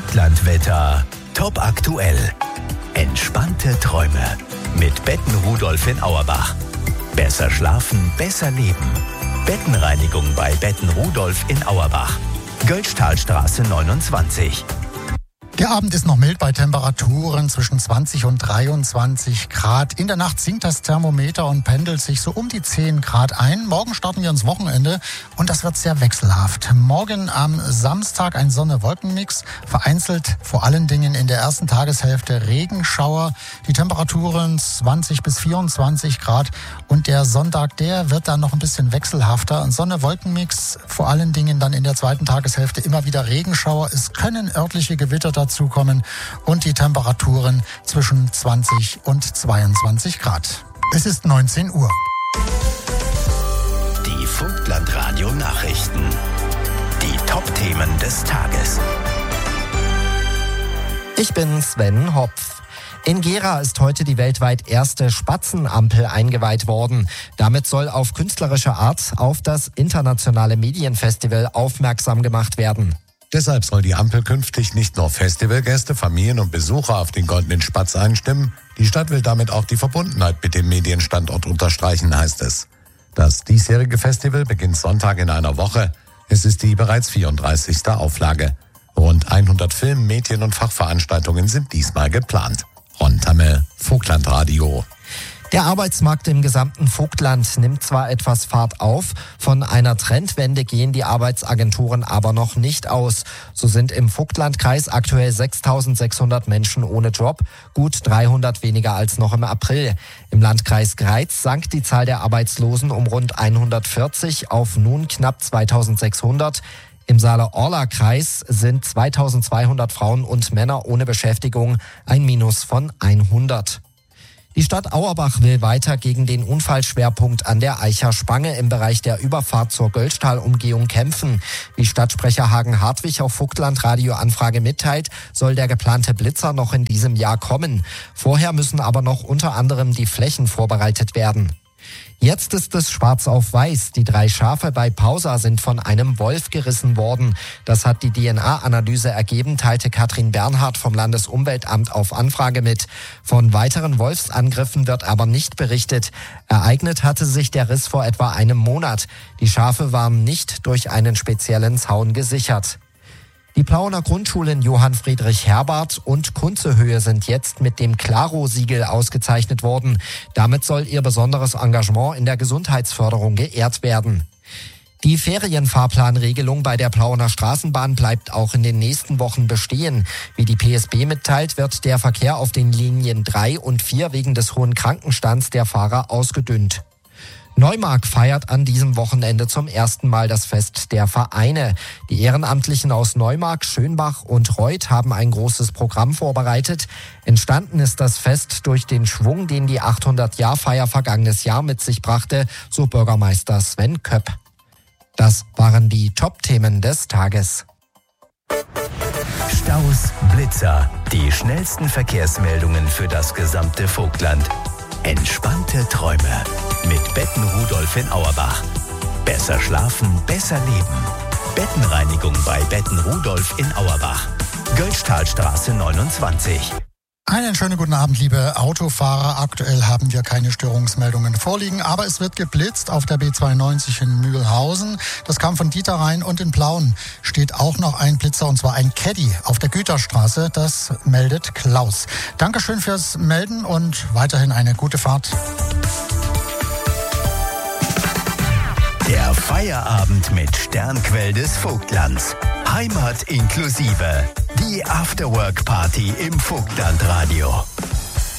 Vogtlandwetter top aktuell. Entspannte Träume mit Betten Rudolf in Auerbach. Besser schlafen, besser leben. Bettenreinigung bei Betten Rudolf in Auerbach. Göllsthalstraße 29. Der Abend ist noch mild bei Temperaturen zwischen 20 und 23 Grad. In der Nacht sinkt das Thermometer und pendelt sich so um die 10 Grad ein. Morgen starten wir ins Wochenende und das wird sehr wechselhaft. Morgen am Samstag ein Sonne-Wolken-Mix. Vereinzelt vor allen Dingen in der ersten Tageshälfte Regenschauer. Die Temperaturen 20 bis 24 Grad. Und der Sonntag, der wird dann noch ein bisschen wechselhafter. Ein Sonne-Wolken-Mix, vor allen Dingen dann in der zweiten Tageshälfte immer wieder Regenschauer. Es können örtliche Gewitter dazukommen und die Temperaturen zwischen 20 und 22 Grad. Es ist 19 Uhr. Die Vogtland-Radio-Nachrichten. Die Top-Themen des Tages. Ich bin Sven Hopf. In Gera ist heute die weltweit erste Spatzenampel eingeweiht worden. Damit soll auf künstlerische Art auf das internationale Medienfestival aufmerksam gemacht werden. Deshalb soll die Ampel künftig nicht nur Festivalgäste, Familien und Besucher auf den Goldenen Spatz einstimmen. Die Stadt will damit auch die Verbundenheit mit dem Medienstandort unterstreichen, heißt es. Das diesjährige Festival beginnt Sonntag in einer Woche. Es ist die bereits 34. Auflage. Rund 100 Film-, Medien- und Fachveranstaltungen sind diesmal geplant. Ron Tamme, Vogtlandradio. Der Arbeitsmarkt im gesamten Vogtland nimmt zwar etwas Fahrt auf, von einer Trendwende gehen die Arbeitsagenturen aber noch nicht aus. So sind im Vogtlandkreis aktuell 6.600 Menschen ohne Job, gut 300 weniger als noch im April. Im Landkreis Greiz sank die Zahl der Arbeitslosen um rund 140 auf nun knapp 2.600. Im Saale-Orla-Kreis sind 2.200 Frauen und Männer ohne Beschäftigung, ein Minus von 100. Die Stadt Auerbach will weiter gegen den Unfallschwerpunkt an der Eicher Spange im Bereich der Überfahrt zur Göllstahl-Umgehung kämpfen. Wie Stadtsprecher Hagen-Hartwig auf Vogtland-Radio-Anfrage mitteilt, soll der geplante Blitzer noch in diesem Jahr kommen. Vorher müssen aber noch unter anderem die Flächen vorbereitet werden. Jetzt ist es schwarz auf weiß. Die 3 Schafe bei Pausa sind von einem Wolf gerissen worden. Das hat die DNA-Analyse ergeben, teilte Katrin Bernhard vom Landesumweltamt auf Anfrage mit. Von weiteren Wolfsangriffen wird aber nicht berichtet. Ereignet hatte sich der Riss vor etwa einem Monat. Die Schafe waren nicht durch einen speziellen Zaun gesichert. Die Plauener Grundschulen Johann Friedrich Herbart und Kunzehöhe sind jetzt mit dem Claro-Siegel ausgezeichnet worden. Damit soll ihr besonderes Engagement in der Gesundheitsförderung geehrt werden. Die Ferienfahrplanregelung bei der Plauener Straßenbahn bleibt auch in den nächsten Wochen bestehen. Wie die PSB mitteilt, wird der Verkehr auf den Linien 3 und 4 wegen des hohen Krankenstands der Fahrer ausgedünnt. Neumark feiert an diesem Wochenende zum ersten Mal das Fest der Vereine. Die Ehrenamtlichen aus Neumark, Schönbach und Reuth haben ein großes Programm vorbereitet. Entstanden ist das Fest durch den Schwung, den die 800-Jahr-Feier vergangenes Jahr mit sich brachte, so Bürgermeister Sven Köpp. Das waren die Top-Themen des Tages. Staus, Blitzer, die schnellsten Verkehrsmeldungen für das gesamte Vogtland. Entspannte Träume mit Betten Rudolf in Auerbach. Besser schlafen, besser leben. Bettenreinigung bei Betten Rudolf in Auerbach. Göllsthalstraße 29. Einen schönen guten Abend, liebe Autofahrer. Aktuell haben wir keine Störungsmeldungen vorliegen, aber es wird geblitzt auf der B92 in Mühlhausen. Das kam von Dieterrhein, und in Plauen steht auch noch ein Blitzer, und zwar ein Caddy auf der Güterstraße. Das meldet Klaus. Dankeschön fürs Melden und weiterhin eine gute Fahrt. Der Feierabend mit Sternquell des Vogtlands. Heimat inklusive. Die Afterwork-Party im Vogtlandradio.